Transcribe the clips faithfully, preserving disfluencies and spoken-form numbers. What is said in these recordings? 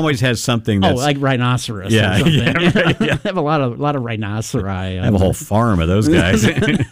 always has something that's... Oh, like rhinoceros Yeah, or something. yeah, right, yeah. I have a lot of, lot of rhinoceri. I have a whole farm of those guys.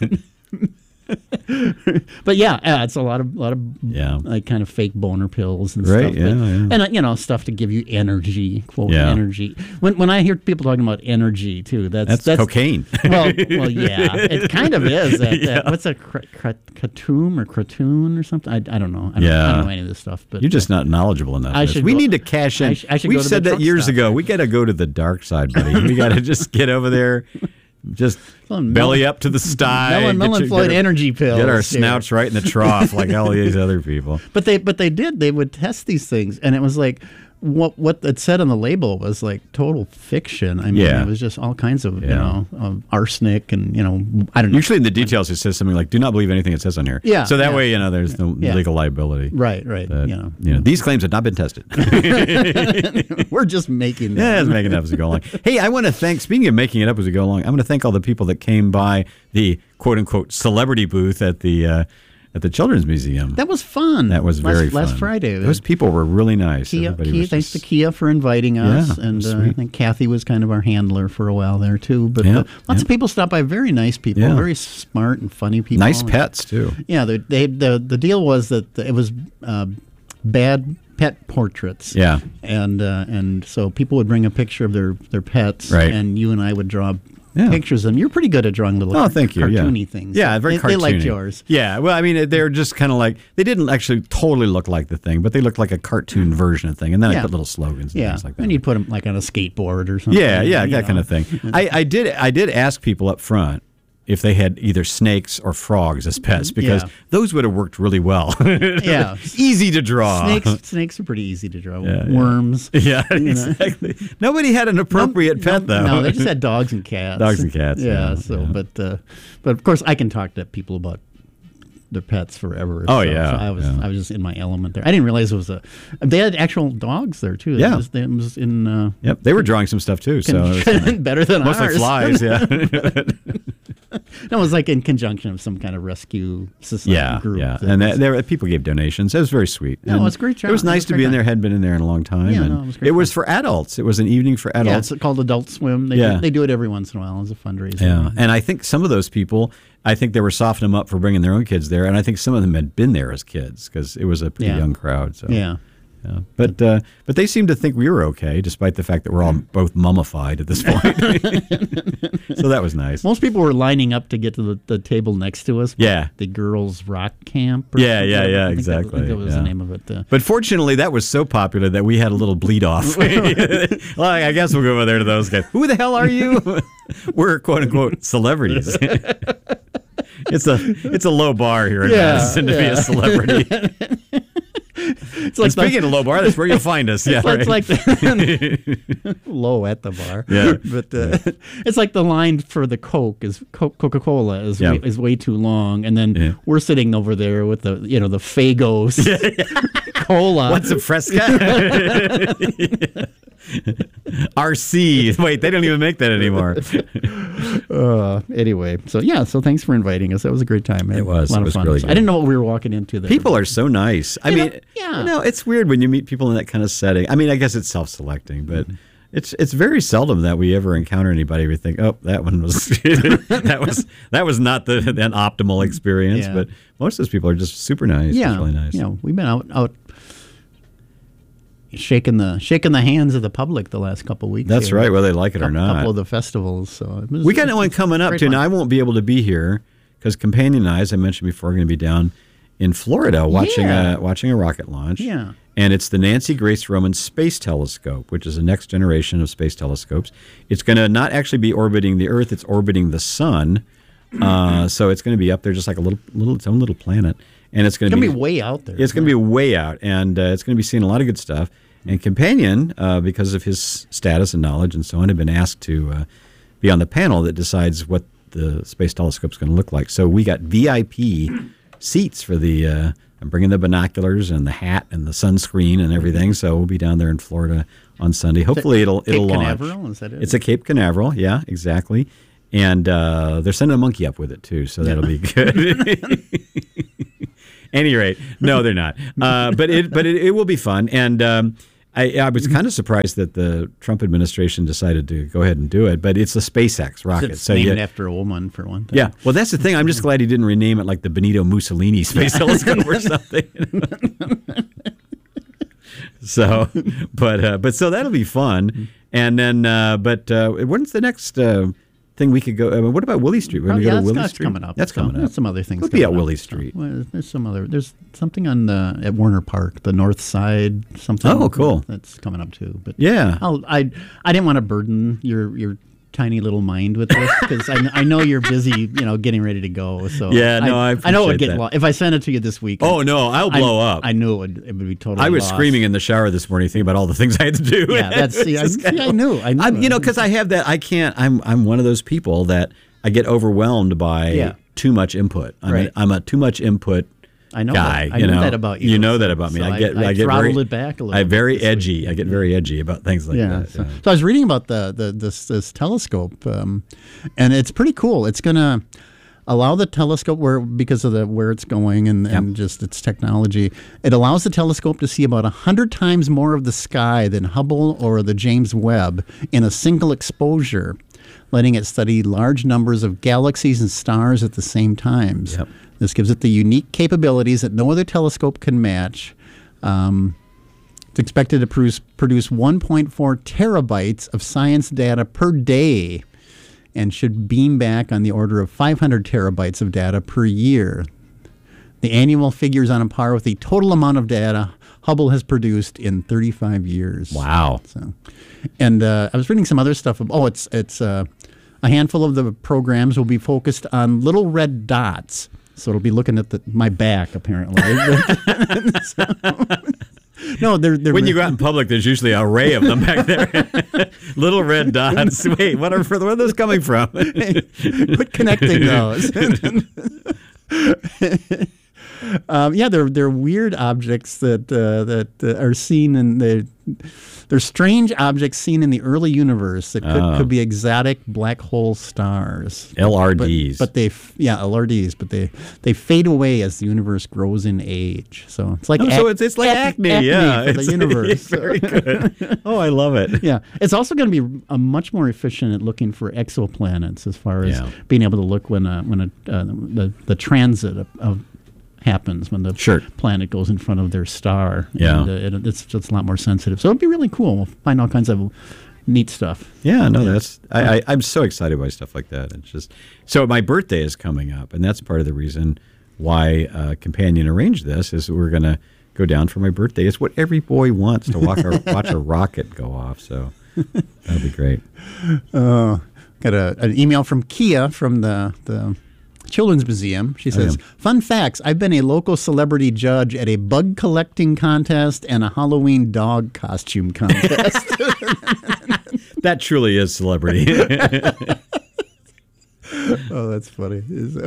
But yeah, uh, it's a lot of lot of Yeah. like kind of fake boner pills and Right, stuff. yeah, but, yeah. And uh, you know, stuff to give you energy, quote Yeah. energy. When when I hear people talking about energy too, that's That's, that's cocaine. Well, well, yeah, it kind of is. That, Yeah. that, what's a cr- cr- Kratom or Kratoon or something? I, I don't know. I don't, Yeah. I don't know any of this stuff. But You're just not knowledgeable enough. I This. should we go- need to cash in. I sh- I should we go to the said that drug years stop. ago. We got to go to the dark side, buddy. We got to just get over there, just Well, and belly Mel- up to the sty. Melon, get Melon your- Floyd get our- energy pills. Get our here. snouts right in the trough like all these other people. But they but they did. They would test these things, and it was like what what it said on the label was like total fiction. I mean, Yeah. it was just all kinds of you Yeah. know um, arsenic and you know I don't know. Usually in the details it says something like, "Do not believe anything it says on here." Yeah, So that yeah. way, you know, there's no Yeah. legal liability. Right, right. But, you know, you know, these claims have not been tested. we're just making. Yeah, them. it's making it up as we go along. Hey, I want to thank, speaking of making it up as we go along, I want to thank all the people that came by the quote-unquote celebrity booth at the uh, at the Children's Museum. That was fun. That was last, very fun. Last Friday. Those people were really nice. Kia, Everybody Kia, was thanks just- to Kia for inviting us, Yeah, and uh, I sweet. think Kathy was kind of our handler for a while there too. But Yeah, uh, lots yeah. of people stopped by. Very nice people, Yeah. very smart and funny people. Nice And- pets, too. Yeah, they, they the the deal was that it was uh, bad pet portraits. Yeah. and uh, and so people would bring a picture of their their pets, Right. and you and I would draw Yeah. pictures of them. You're pretty good at drawing little Oh, thank you. Yeah. cartoony things. Yeah, very they, cartoony. they liked yours. Yeah, well, I mean, they're just kind of like, they didn't actually totally look like the thing, but they looked like a cartoon version of the thing. And then I Yeah. put little slogans and Yeah, things like that. and you'd put them like on a skateboard or something. Yeah, yeah, you that know. kind of thing. I, I did I did ask people up front if they had either snakes or frogs as pets, because Yeah. those would have worked really well. Yeah. Easy to draw. Snakes, snakes are pretty easy to draw. Yeah, yeah. Worms. Yeah, you know. exactly. Nobody had an appropriate No, pet, though. No, they just had dogs and cats. Dogs and cats, Yeah. yeah, so, yeah. but uh, but of course, I can talk to people about their pets forever. Oh, so, yeah, so I was yeah. I was just in my element there. I didn't realize it was a. They had actual dogs there too. Yeah. It was, it was in. Uh, Yep, they were drawing some stuff, too. So it was kinda- better than mostly ours. flies, yeah. No, it was like in conjunction of some kind of rescue society Yeah, group. yeah, that and was- that, there people gave donations. It was very sweet. No, And it was a great job. It was It nice was to a be great in there. time. Hadn't been in there in a long time. Yeah, and no, it was great It was fun. for adults. It was an evening for yeah, adults. it's called Adult Swim. They Yeah. do, they do it every once in a while as a fundraiser. Yeah, and I think some of those people, I think they were softening them up for bringing their own kids there, and I think some of them had been there as kids because it was a pretty Yeah. young crowd. So Yeah. yeah. But uh, but they seemed to think we were okay, despite the fact that we're all both mummified at this point. So that was nice. Most people were lining up to get to the, the table next to us. Yeah. The girls rock camp. Or Yeah, something. yeah, yeah, I think that- I exactly, think that was yeah. the name of it. Uh, But fortunately, that was so popular that we had a little bleed off. Well, I guess we'll go over there to those guys. Who the hell are you? We're quote unquote celebrities. It's a it's a low bar here in Yeah, Madison to be yeah. a celebrity. it's And like speaking the, of low bar, that's where you'll find us. Yeah, it's right. like the low at the bar. Yeah. But uh, it's like the line for the Coke is Coca Cola is Yeah. way, is way too long, and then Yeah. we're sitting over there with the you know the Fagos cola. What's a Fresca? R C. Wait, they don't even make that anymore. Uh, anyway, so yeah, so thanks for inviting us. That was a great time. Man. It was. a lot It of was fun. really I good. didn't know what we were walking into there. People are so nice. I You know, mean, yeah. you know, it's weird when you meet people in that kind of setting. I mean, I guess it's self-selecting, but it's it's very seldom that we ever encounter anybody we think, oh, that one was that was that was not the an optimal experience. Yeah. But most of those people are just super nice. yeah, It's really nice. You know, we've been out out shaking the shaking the hands of the public the last couple of weeks. That's here. right, whether they like it or A not. couple of the festivals. So it was, We got it one was coming up great too. fun. Now I won't be able to be here because Companion and I, as I mentioned before, are going to be down in Florida watching Yeah. a watching a rocket launch. Yeah. And it's the Nancy Grace Roman Space Telescope, which is the next generation of space telescopes. It's going to not actually be orbiting the Earth; it's orbiting the Sun. Uh, so it's going to be up there, just like a little, little its own little planet. And it's going It's to gonna be, be way out there. It's going to be way out, and uh, it's going to be seeing a lot of good stuff. And Companion, uh, because of his status and knowledge and so on, had been asked to uh, be on the panel that decides what the space telescope is going to look like. So we got V I P seats for the. Uh, I'm bringing the binoculars and the hat and the sunscreen and everything. So we'll be down there in Florida on Sunday. Hopefully it'll Cape it'll launch. Canaveral, is that it? It's a Cape Canaveral, yeah, exactly. And uh, they're sending a monkey up with it too, so that'll be good. Any rate, no, they're not. Uh, but it but it, it will be fun. And um, I, I was kind of surprised that the Trump administration decided to go ahead and do it, but it's a SpaceX rocket. It's so named yeah, after a woman, for one thing. yeah. Well, that's the thing. I'm just glad he didn't rename it like the Benito Mussolini Space Telescope or something. so, but uh, but so that'll be fun. And then, uh, but uh, when's the next uh, thing we could go? I mean, what about Willie Street? We're Oh, going to yeah, go to that's, Willie that's Street. coming up. That's So, coming up. There's some other things. We'll be coming at up. Willie So, Street. well, there's some other. There's something on the at Warner Park, the north side. Something. Oh, cool. That's coming up too. But Yeah. I'll, I I didn't want to burden your your tiny little mind with this because I, I know you're busy, you know, getting ready to go. So Yeah, no, I I know it would appreciate get that. lost if I sent it to you this week. Oh no, I'll I- blow up. I knew it would. It would be totally. I was lost. screaming in the shower this morning, thinking about all the things I had to do. Yeah, that's see, I, It's see, I knew. I knew. I'm, you know, because I have that. I can't. I'm. I'm one of those people that I get overwhelmed by Yeah. too much input. I'm, Right. a, I'm a too much input I know guy. that. I you know know that about you. You know that about me. So I get. I, I, get throttled very. it back a little. I'm bit very this week. edgy. I get very edgy about things like Yeah. that. So, yeah. so I was reading about the, the this this telescope, um, and it's pretty cool. It's gonna allow the telescope where because of the where it's going and, and Yep. just its technology, it allows the telescope to see about a hundred times more of the sky than Hubble or the James Webb in a single exposure, letting it study large numbers of galaxies and stars at the same times. Yep. This gives it the unique capabilities that no other telescope can match. Um, it's expected to produce, produce one point four terabytes of science data per day and should beam back on the order of five hundred terabytes of data per year. The annual figures on a par with the total amount of data Hubble has produced in thirty-five years. Wow. So, and uh, I was reading some other stuff. Of, oh, it's it's uh, a handful of the programs will be focused on little red dots. So it'll be looking at the, my back, apparently. So- no, they're, they're When you go out in public, there's usually an array of them back there. Little red dots. Wait, what are, where are those coming from? quit connecting those. um, yeah, they're they're weird objects that uh, that uh, are seen in the. They're strange objects seen in the early universe that could, Oh. could be exotic black hole stars. L R But, Ds. but they, f- yeah, L R Ds, but they they fade away as the universe grows in age. So it's like Oh, so ac- it's it's like ac- acne, yeah. for the It's- universe. Very good. Oh, I love it. Yeah, it's also going to be a much more efficient at looking for exoplanets as far as Yeah. being able to look when a, when a, uh, the the transit of, of happens when the Sure. planet goes in front of their star. Yeah. and, uh, it, it's just a lot more sensitive. So it'd be really cool. We'll find all kinds of neat stuff. Yeah, no, that's I, I, I'm so excited by stuff like that. It's just so my birthday is coming up, and that's part of the reason why uh, Companion arranged this. Is we're gonna go down for my birthday. It's what every boy wants to walk a, watch a rocket go off. So that'll be great. Uh, got a, an email from Kia from the the Children's Museum. She says, yeah. "Fun facts: I've been a local celebrity judge at a bug collecting contest and a Halloween dog costume contest." That truly is celebrity. Oh, that's funny.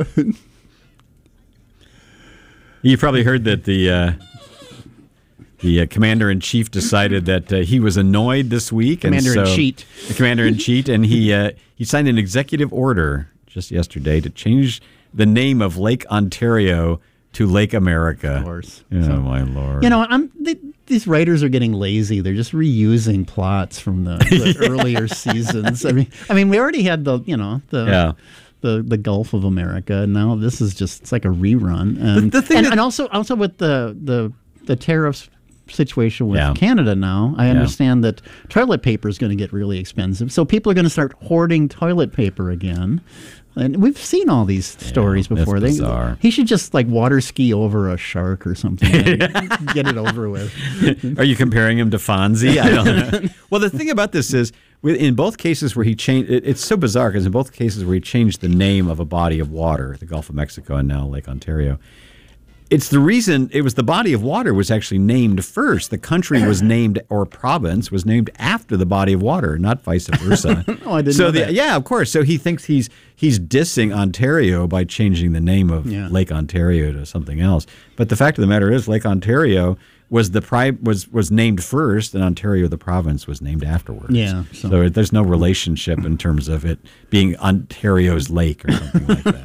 You've probably heard that the uh, the uh, commander in chief decided that uh, he was annoyed this week. Commander in and so, Chief. The commander in chief, and he uh, he signed an executive order just yesterday to change the name of Lake Ontario to Lake America. Of course. Oh So- my lord! You know, I'm they, these writers are getting lazy. They're just reusing plots from the, the earlier seasons. I mean, I mean, we already had the you know the. Yeah. The, the Gulf of America, and now this is just it's like a rerun. And, the thing and, that- and also also with the the the tariffs situation with Yeah. Canada now, I understand that toilet paper is going to get really expensive. So people are going to start hoarding toilet paper again. And we've seen all these stories that's before. They, bizarre. he should just like water ski over a shark or something. And get it over with. Are you comparing him to Fonzie? I don't know. Well, the thing about this is, with- in both cases where he changed, it, it's so bizarre because in both cases where he changed the name of a body of water, the Gulf of Mexico and now Lake Ontario, it's the reason it was the body of water was actually named first. The country was named, or province was named after the body of water, not vice versa. Oh, I didn't so know the, that. Yeah, of course. So he thinks he's he's dissing Ontario by changing the name of Yeah. Lake Ontario to something else. But the fact of the matter is, Lake Ontario was the pri- was was named first, and Ontario, the province, was named afterwards. Yeah, So, so- there's no relationship in terms of it being Ontario's lake or something like that.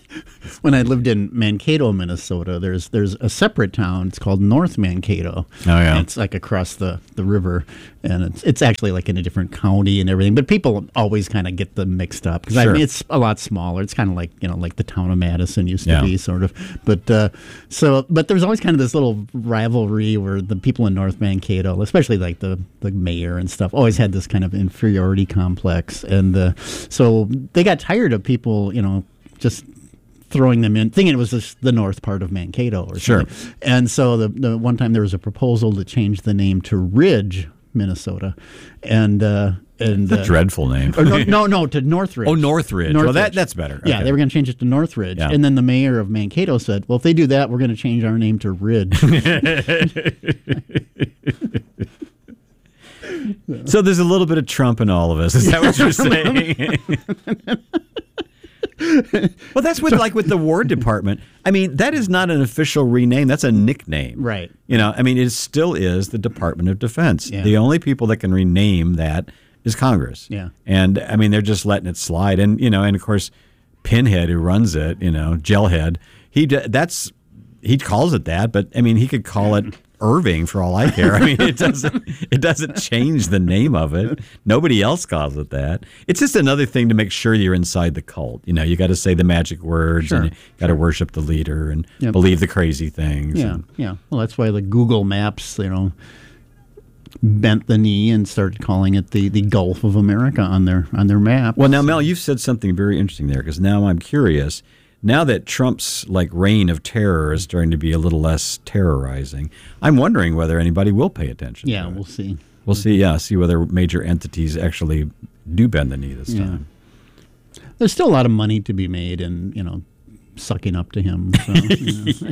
When I lived in Mankato, Minnesota, there's there's a separate town. It's called North Mankato. Oh, yeah. And it's like across the, the river, and it's it's actually like in a different county and everything. But people always kind of get them mixed up because Sure. I mean it's a lot smaller. It's kind of like you know like the town of Madison used to Yeah. be, sort of. But uh, so but there's always kind of this little rivalry where the people in North Mankato, especially like the the mayor and stuff, always had this kind of inferiority complex, and uh, so they got tired of people, you know, just throwing them in, thinking it was just the north part of Mankato or Sure. something. And so the, the one time there was a proposal to change the name to Ridge, Minnesota, and uh, and A uh, dreadful name. or no, no, no, to Northridge. Oh, Northridge. Well, that that's better. Yeah, Okay. they were going to change it to Northridge, Yeah. and then the mayor of Mankato said, "Well, if they do that, we're going to change our name to Ridge." So there's a little bit of Trump in all of us. Is that what you're saying? Well, that's with like with the War Department. I mean, that is not an official rename. That's a nickname. Right. You know, I mean, it still is the Department of Defense. Yeah. The only people that can rename that is Congress. Yeah. And I mean, they're just letting it slide. And, you know, and of course, Pinhead, who runs it, you know, Gelhead, he d- that's he calls it that, but I mean, he could call it Irving for all I care. I mean, it doesn't it doesn't change the name of it. Nobody else calls it that. It's just another thing to make sure you're inside the cult. You know, you got to say the magic words, Sure. and you got to worship the leader and Yep. believe the crazy things. Yeah, and- yeah. Well, that's why the Google Maps, you know, bent the knee and started calling it the, the Gulf of America on their on their map. Well, now, Mel, you've said something very interesting there, because now I'm curious. Now that Trump's like reign of terror is starting to be a little less terrorizing, I'm wondering whether anybody will pay attention. yeah, to it. we'll see. We'll see. Yeah, see whether major entities actually do bend the knee this Yeah. time. There's still a lot of money to be made in, you know, sucking up to him. So, you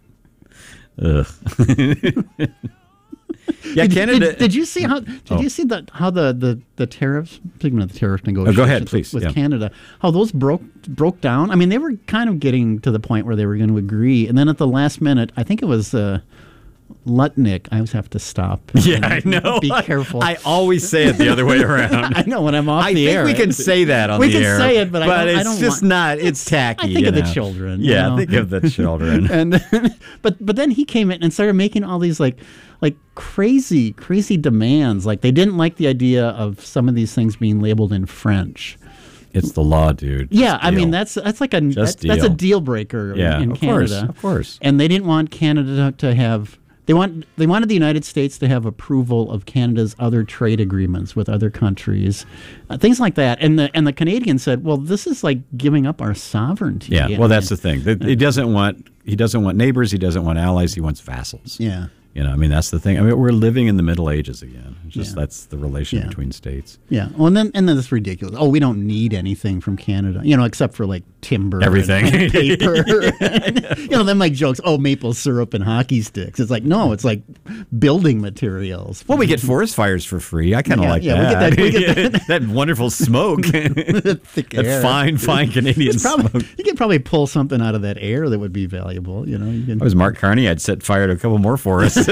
know. Ugh. Yeah, Did, Canada. did, did you see how? Did Oh. you see the how the the, the tariffs? Speaking of the tariff negotiations, ahead, please, with yeah. Canada, how those broke broke down. I mean, they were kind of getting to the point where they were going to agree, and then at the last minute, I think it was uh, Lutnick. I always have to stop. Yeah, and I know. Be careful. I always say it the other way around. I know when I'm off I the think air. we can say that on We the can air. say it, but I don't- I it's don't just want- not. It's tacky. I think you of the know? children, you Yeah, know? think of the children. and then, but but then he came in and started making all these like like crazy crazy demands. Like they didn't like the idea of some of these things being labeled in French. It's the law, dude. Yeah, Just I mean deal. that's that's like a that's, Just that's a deal. deal breaker Yeah, in of course, Canada. of course. And they didn't want Canada to have they want they wanted the United States to have approval of Canada's other trade agreements with other countries, uh, things like that. And the and the Canadians said, well, this is like giving up our sovereignty. Yeah, I well, that's mean, the thing. That- He doesn't want he doesn't want neighbors. He doesn't want allies. He wants vassals. yeah. You know, I mean, that's the thing. I mean, we're living in the Middle Ages again. It's just Yeah. that's the relation Yeah. between states. Yeah, well, and then and then it's ridiculous. Oh, we don't need anything from Canada, you know, except for like timber, and- Everything. and paper. You know, then like jokes. Oh, maple syrup and hockey sticks. It's like no, it's like building materials. Well, we get forest fires for free. I kind of Yeah, like yeah, we that. get that- we get that. that wonderful smoke. thick that air. fine, fine Canadian It's probably, smoke. you could probably pull something out of that air that would be valuable. You know, you can I was Mark Carney. I'd set fire to a couple more forests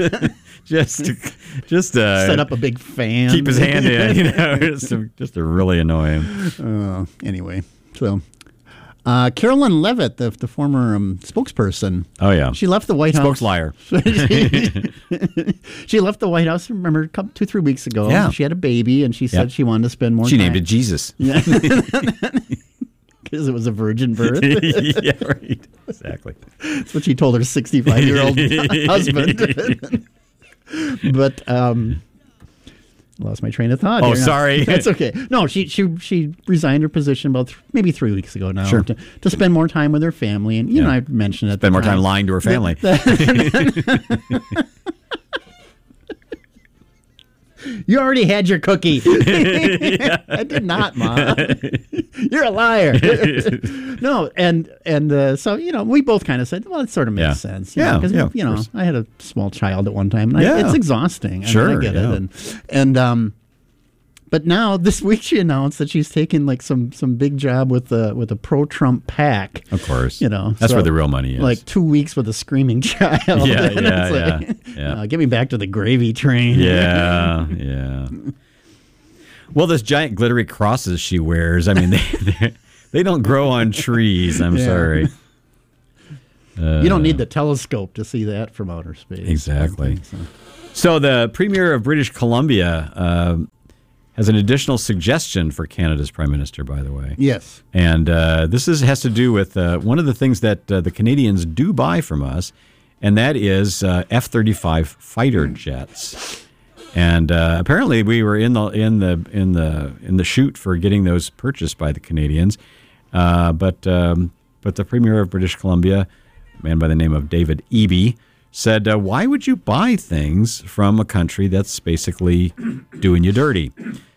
just to, just uh, set up a big fan. keep his hand in. You know, just to, just to really annoy him. Uh, anyway, so uh, Carolyn Levitt, the the former um, spokesperson. Oh yeah, She left the White House. spokes liar. She left the White House, remember, a couple, two, three weeks ago. Yeah. She had a baby, and she said Yep. she wanted to spend more She time. named it Jesus. Yeah. Because it was a virgin birth. Yeah, right. Exactly. That's what she told her sixty-five-year-old husband. But um, I lost my train of thought. Oh, here. sorry. That's okay. No, she she she resigned her position about th- maybe three weeks ago now Sure. to, to spend more time with her family. And, you Yeah. know, I mentioned it. Spend more time lying to her family. You already had your cookie. I did not, Mom. You're a liar. No, and and uh, so you know, we both kind of said, well, it sort of makes Yeah. sense. you Yeah, know, 'cause, yeah, of you know, course. I had a small child at one time, and I, Yeah. it's exhausting. I Sure, mean, I get yeah. it, and and um, but now this week she announced that she's taking like some some big job with the with a pro-Trump PAC. Of course. You know, That's so, where the real money is. Like two weeks with a screaming child. Yeah, And yeah, it's like, yeah, yeah. uh, get me back to the gravy train. Yeah, yeah. Well, those giant glittery crosses she wears, I mean, they, they're, They don't grow on trees. I'm Yeah. sorry. Uh, You don't need the telescope to see that from outer space. Exactly. So. So the Premier of British Columbia uh, has an additional suggestion for Canada's Prime Minister, by the way. Yes. And uh, this is has to do with uh, one of the things that uh, the Canadians do buy from us, and that is uh, F thirty-five fighter jets. And uh, apparently, we were in the in the in the in the chute for getting those purchased by the Canadians. Uh, but um, but the Premier of British Columbia, a man by the name of David Eby, said, uh, "Why would you buy things from a country that's basically doing you dirty?"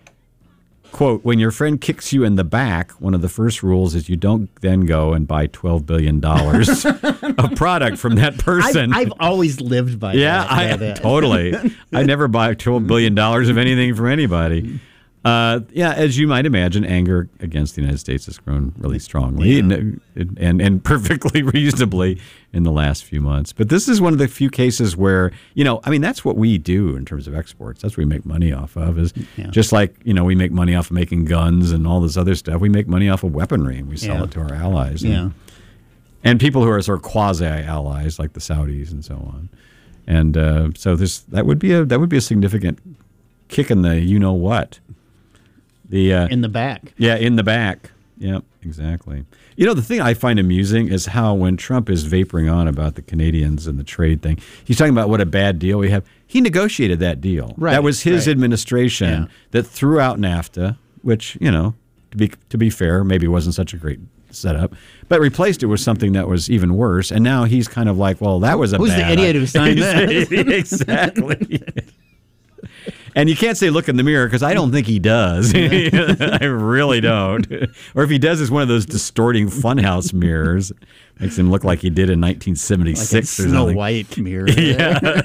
Quote, "When your friend kicks you in the back, one of the first rules is you don't then go and buy twelve billion dollars of product from that person." I've, I've always lived by yeah, that. I by that. totally. I never buy twelve billion dollars of anything from anybody. Uh, yeah, as you might imagine, anger against the United States has grown really strongly Yeah. and, and and perfectly reasonably in the last few months. But this is one of the few cases where, you know, I mean, that's what we do in terms of exports. That's what we make money off of, is Yeah. just like, you know, we make money off of making guns and all this other stuff. We make money off of weaponry and we sell Yeah. it to our allies. And, Yeah. and people who are sort of quasi-allies, like the Saudis and so on. And uh, so this that would be a that would be a significant kick in the you know what. The uh, In the back. yeah, in the back. Yep, exactly. You know, the thing I find amusing is how when Trump is vaporing on about the Canadians and the trade thing, he's talking about what a bad deal we have. He negotiated that deal. Right, that was his right. administration Yeah. that threw out NAFTA, which, you know, to be to be fair, maybe wasn't such a great setup, but replaced it with something that was even worse. And now he's kind of like, well, that was a Who's the bad idiot who signed that? Exactly. And you can't say look in the mirror because I don't think he does. I really don't. Or if he does, it's one of those distorting funhouse mirrors. Makes him look like he did in nineteen seventy-six Like a or Snow something. White mirror. Yeah.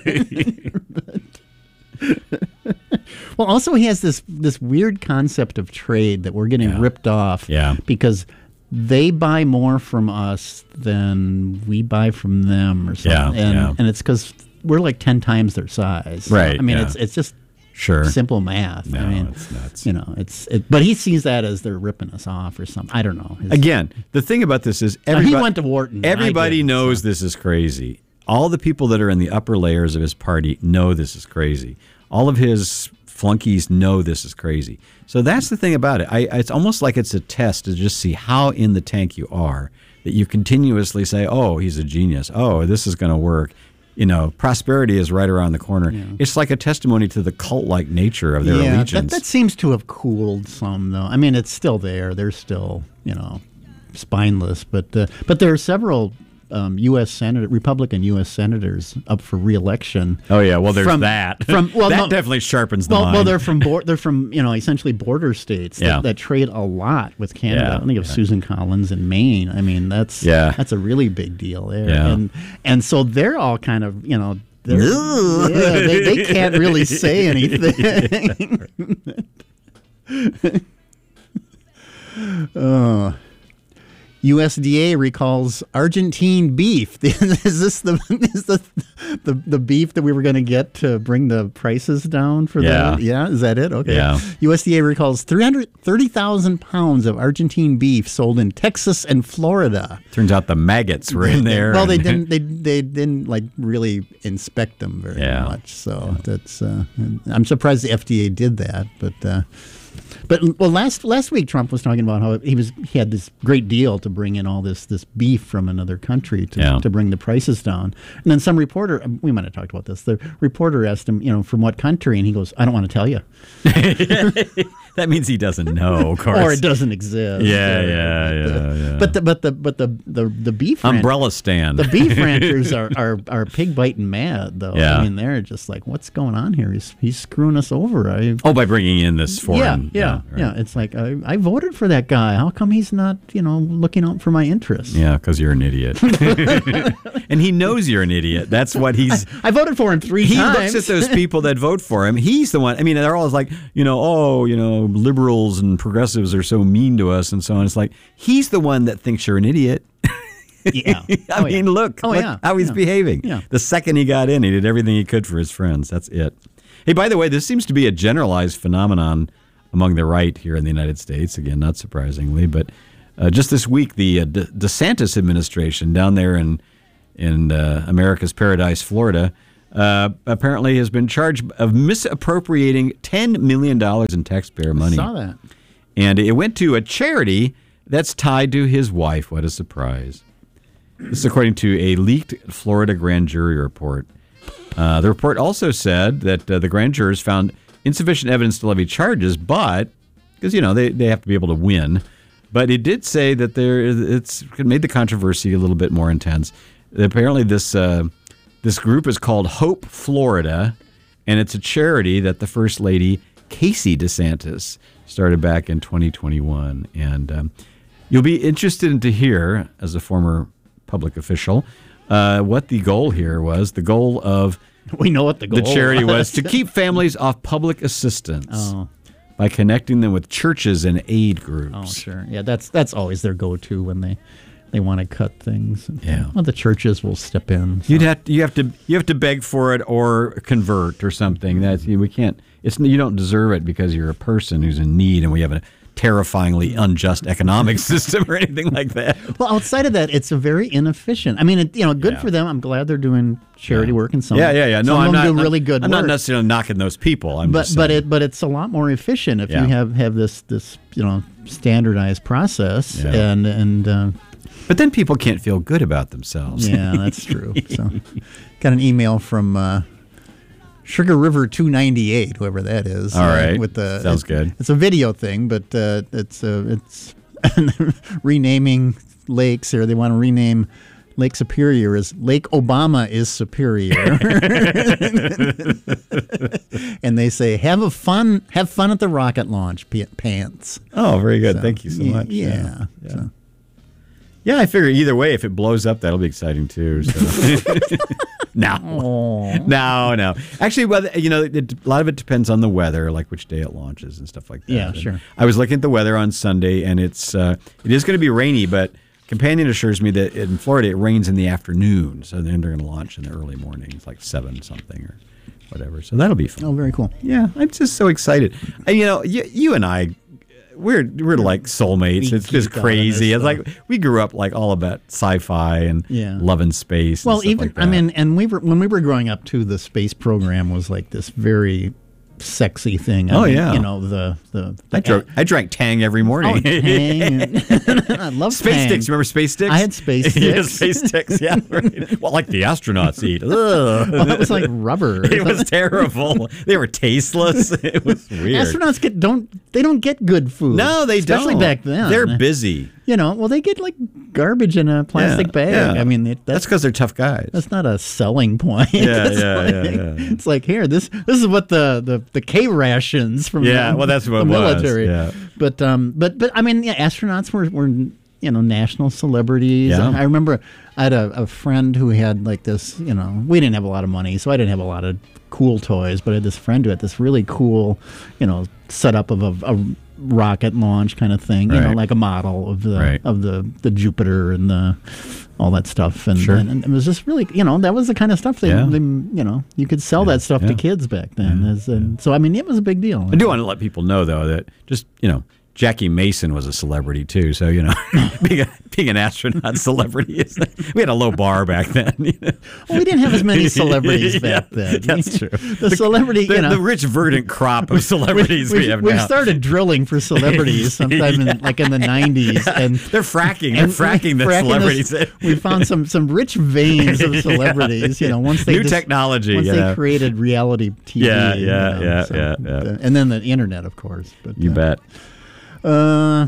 Well, also he has this this weird concept of trade that we're getting Yeah. ripped off. Yeah. Because they buy more from us than we buy from them, or something. Yeah, and yeah. and it's because we're like ten times their size. Right, I mean, yeah. it's it's just Sure. simple math. No, I mean, it's nuts. You know, it's it, but he sees that as they're ripping us off or something. I don't know. His- Again, the thing about this is Now, everybody, he went to Wharton. and I everybody didn't, knows so. this is crazy. All the people that are in the upper layers of his party know this is crazy. All of his flunkies know this is crazy. So that's the thing about it. I, it's almost like it's a test to just see how in the tank you are, that you continuously say, oh, he's a genius. Oh, this is going to work. You know, prosperity is right around the corner. It's like a testimony to the cult-like nature of their yeah, allegiance. That, that seems to have cooled some, though. I mean, it's still there. They're still, you know, spineless. But uh, but there are several um, U S senator, Republican U S senators up for re-election. Oh yeah, well there's From- that. from- well, that no- definitely sharpens the Well, mind. well, they're from bor- they're from you know essentially border states that, Yeah. that trade a lot with Canada. Yeah, I think of yeah. Susan Collins in Maine. I mean, that's Yeah. that's a really big deal there. Yeah. And and so they're all kind of you know. they're- yeah, they, they can't really say anything. Oh. U S D A recalls Argentine beef. Is this the is the, the the beef that we were going to get to bring the prices down for Yeah. that? Yeah, is that it? Okay. Yeah. U S D A recalls three hundred thirty thousand pounds of Argentine beef sold in Texas and Florida. Turns out the maggots were in there. Well, they and- didn't. They they didn't like really inspect them very Yeah. much. So that's. Uh, I'm surprised the F D A did that, but. Uh, But well, last last week Trump was talking about how he was he had this great deal to bring in all this this beef from another country to, Yeah. to bring the prices down. And then some reporter, we might have talked about this. The reporter asked him, you know, from what country, and he goes, "I don't want to tell you," that means he doesn't know, of course. or it doesn't exist. Yeah, or- yeah, but, yeah, uh, yeah. But the but the but the the, the beef ran- Umbrella stand. the beef ranchers are, are, are pig biting mad though. Yeah. I mean, they're just like, what's going on here? He's he's screwing us over. I, oh, by bringing in this foreign. yeah, yeah, right. yeah. It's like I, I voted for that guy. How come he's not, you know, looking out for my interests? Yeah, because you're an idiot. And he knows you're an idiot. That's what he's. I voted for him three He times. looks at those people that vote for him. He's the one. I mean, they're always like, you know, oh, you know, liberals and progressives are so mean to us and so on. It's like, he's the one that thinks you're an idiot. Yeah. I Oh, mean, yeah. look, Oh, look yeah. how he's Yeah. behaving. Yeah. The second he got in, he did everything he could for his friends. That's it. Hey, by the way, this seems to be a generalized phenomenon among the right here in the United States. Again, not surprisingly, but Uh, just this week, the uh, De- DeSantis administration down there in in uh, America's Paradise, Florida, uh, apparently has been charged of misappropriating ten million dollars in taxpayer money. I saw that. And it went to a charity that's tied to his wife. What a surprise. This is according to a leaked Florida grand jury report. Uh, the report also said that uh, the grand jurors found insufficient evidence to levy charges, but, because, you know, they, they have to be able to win. But it did say that there it's it made the controversy a little bit more intense. Apparently, this uh, this group is called Hope Florida, and it's a charity that the First Lady, Casey DeSantis, started back in twenty twenty-one. And um, you'll be interested to hear, as a former public official, uh, what the goal here was. The goal of we know what the goal the charity was, was to keep families off public assistance. Oh. By connecting them with churches and aid groups. Oh, sure. Yeah, that's that's always their go-to when they, they want to cut things. Yeah. Well, the churches will step in. So. You'd have to, you have to you have to beg for it or convert or something. That's we can't. It's you don't deserve it because you're a person who's in need, and we have a terrifyingly unjust economic system or anything like that. Well, outside of that, it's a very inefficient. I mean, it, you know, good Yeah. for them. I'm glad they're doing charity Yeah. work, and some. Yeah, yeah, yeah. No, some I'm of them not do I'm- really good I'm work. not necessarily knocking those people. I'm but just but saying. it but it's a lot more efficient if Yeah. you have, have this this you know standardized process Yeah. and and uh, But then people can't feel good about themselves. yeah, that's true. So, got an email from uh, Sugar River two ninety-eight, whoever that is. All right. Uh, with the Sounds it- good. It's a video thing, but uh, it's uh, it's renaming lakes, or they want to rename Lake Superior as Lake Obama is Superior. And they say, have a fun have fun at the rocket launch, p- pants. Oh, very good. So, Thank you so yeah, much. Yeah. Yeah. So. Yeah, I figure either way, if it blows up, that'll be exciting too. So. no, Aw. no, no. Actually, well, you know, it, a lot of it depends on the weather, like which day it launches and stuff like that. Yeah, And sure. I was looking at the weather on Sunday, and it's uh, it is going to be rainy, but Companion assures me that in Florida it rains in the afternoon, so then they're going to launch in the early mornings, like seven something or whatever. So that'll be fun. Oh, very cool. Yeah, I'm just so excited. And, you know, you, you and I, we're we're like soulmates. We It's just geek out on crazy. this It's like stuff. we grew up like all about sci-fi and Yeah. love and space. and Well, stuff even like I that. mean, and we were when we were growing up too. The space program was like this very sexy thing. I Oh, mean, yeah. you know the the. the I drank, I drank Tang every Oh, morning. Tang. I love Space Tang. sticks. Remember space sticks? I had space yeah, sticks. space sticks. Yeah, right. Well, like the astronauts eat. Ugh. Well, that was like rubber. It was terrible. They were tasteless. It was weird. Astronauts get don't they don't get good food. No, they especially don't. back then. They're busy. You know, well, they get like garbage in a plastic Yeah, bag. yeah. I mean, it, That's that's because they're tough guys. that's not a selling point. Yeah, It's yeah, like, yeah, yeah. It's like here, this this is what the the, the K rations from Yeah, the, well, that's what the it was, military. yeah. But um, but but I mean, yeah, astronauts were were you know national celebrities. Yeah. I remember I had a, a friend who had like this. You know, we didn't have a lot of money, so I didn't have a lot of cool toys. But I had this friend who had this really cool, you know, setup of a. a rocket launch kind of thing, you know, Right. like a model of the Right. of the the Jupiter and the all that stuff, and, Sure. and, and it was just really, you know, that was the kind of stuff they, Yeah. they you know, you could sell that stuff yeah. to kids back then, as, and so I mean, it was a big deal. I do want to let people know, though, that just, you know, Jackie Mason was a celebrity, too. So, you know, being, a, being an astronaut celebrity, is, we had a low bar back then. You know? Well, we didn't have as many celebrities Yeah, back then. That's true. The, celebrity, The, you know, the rich, verdant crop of celebrities we, we, have we now. started drilling for celebrities sometime in like in the nineties, and They're fracking. They're and fracking the fracking celebrities. this- we found some some rich veins of celebrities. You know, once they New just- technology, once you they know. created reality T V. Yeah, you yeah, know, yeah, so, yeah, yeah. uh, and then the internet, of course. But You uh, bet. Uh,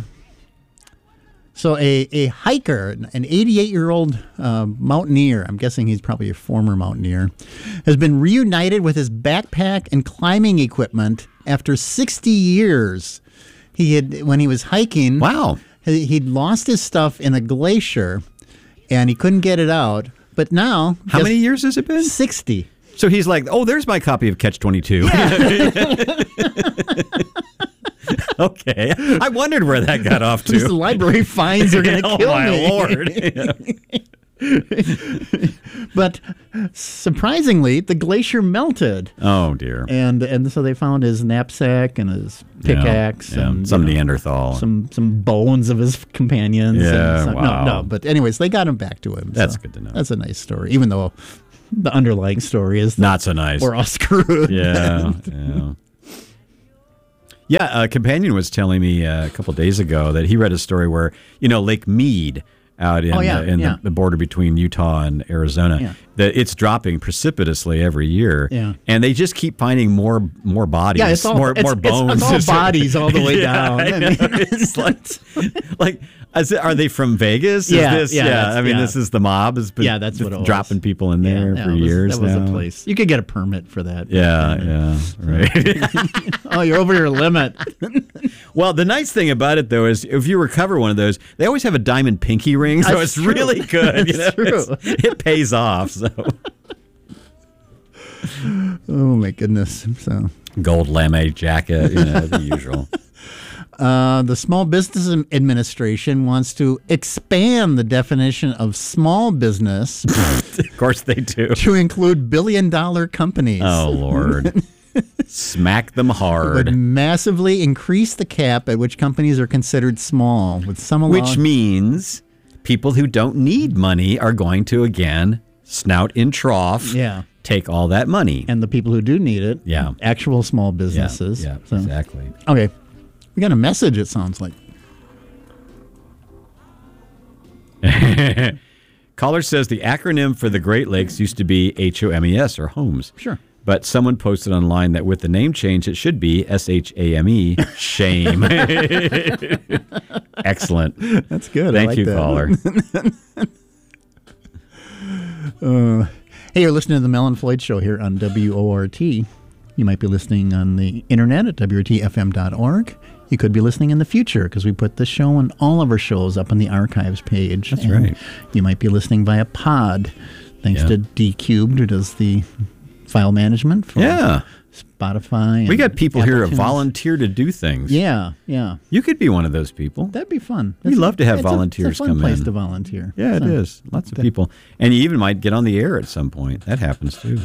so a, a hiker, an eighty-eight-year-old uh, mountaineer, I'm guessing he's probably a former mountaineer, has been reunited with his backpack and climbing equipment after sixty years. He had, when he was hiking, Wow. he- he'd lost his stuff in a glacier, and he couldn't get it out. But now, How guess- many years has it been? sixty. So he's like, oh, there's my copy of Catch twenty-two. Okay. I wondered where that got off These to. library fines are going to Oh, kill my me. Lord. But surprisingly, the glacier melted. Oh, dear. And and so they found his knapsack and his pickaxe Yeah, yeah. and Some you know, Neanderthal. some some bones of his companions. Yeah, and some, wow. No, no. But anyways, they got him back to him. That's so good to know. That's a nice story, even though the underlying story is that Not so nice. we're all screwed. Yeah, yeah. Yeah, a companion was telling me uh, a couple days ago that he read a story where, you know, Lake Mead out in, Oh, yeah, uh, in yeah. the, the border between Utah and Arizona, Yeah. that it's dropping precipitously every year. Yeah. And they just keep finding more more bodies, Yeah, it's all- more, it's- more it's- bones. it's all bodies all the way Yeah, down. I I know. mean- It's like, like is it, are they from Vegas? Is Yeah, this, yeah, that's- I mean, yeah. this is the mob has been Yeah, that's what it was. dropping people in Yeah, there yeah, for it was- years That was now. a place. You could get a permit for that. Yeah, yeah, right. Oh, you're over your limit. Well, the nice thing about it, though, is if you recover one of those, they always have a diamond pinky ring, so That's it's true. really good. You know? That's true. It's- it pays off. So Oh my goodness. So. gold lame jacket, you know, the usual. Uh, the Small Business Administration wants to expand the definition of small business Of course they do. to include billion-dollar companies. Oh Lord, smack them Would hard. massively increase the cap at which companies are considered small, with some allow- Which means people who don't need money are going to again snout in trough. Yeah. Take all that money. and the people who do need it, Yeah. actual small Yeah, businesses. yeah, So- exactly. Okay, we got a message. It sounds like. Caller says the acronym for the Great Lakes used to be H O M E S, or homes. Sure. But someone posted online that with the name change, it should be S H A M E, shame. Excellent. That's good. I Thank like you, that. caller. Uh, hey, you're listening to the Mel and Floyd Show here on W O R T. You might be listening on the internet at W R T F M dot org. You could be listening in the future because we put this show and all of our shows up on the archives page. That's And right. You might be listening via pod, thanks Yeah. to D Cubed, who does the file management for Yeah. Spotify. We and got people here Apple who Tunes. volunteer to do things. Yeah, yeah. You could be one of those people. That'd be fun. We love to have it's a- volunteers it's a fun come place in. to volunteer. Yeah, it So, is. Lots of people. And you even might get on the air at some point. That happens too.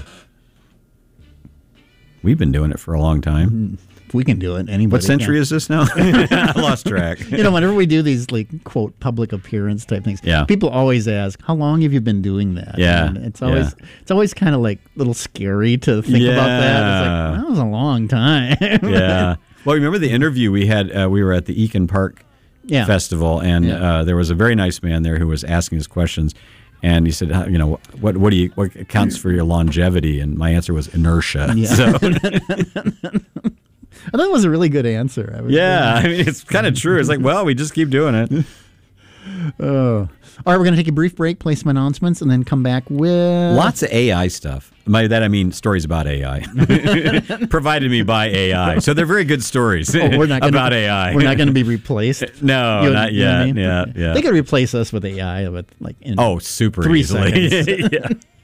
We've been doing it for a long time. If we can do it, anybody What century can. is this now? I lost track. You know, whenever we do these like quote public appearance type things, Yeah. people always ask, "How long have you been doing that?" Yeah, and it's always it's always kind of like a little scary to think about that. It's Yeah. like that was a long time. Yeah. Well, remember the interview we had? Uh, we were at the Eakin Park Yeah. Festival, and Yeah. uh, there was a very nice man there who was asking us questions. And he said, uh, "You know, what what do you what accounts for your longevity?" And my answer was inertia. Yeah. So, I thought it was a really good answer. I was yeah, I mean, it's kind of true. It's like, well, we just keep doing it. Oh. All right, we're going to take a brief break, play some announcements, and then come back with Lots of A I stuff. By that I mean stories about A I, provided me by A I. So they're very good stories Oh, we're not gonna, about A I. We're not going to be replaced. No, You- not you know what yet. I mean? Yeah, yeah. They could replace us with A I with like in Oh, super three easily. seconds. Yeah.